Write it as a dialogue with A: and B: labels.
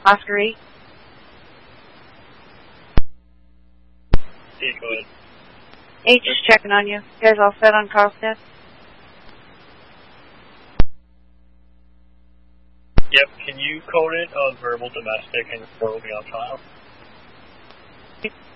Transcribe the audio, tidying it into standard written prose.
A: Oscar 8.
B: Yeah, go ahead.
A: 8, just checking on you. You guys all set on Carlstead?
B: Yep, can you code it verbal domestic and report will be on file?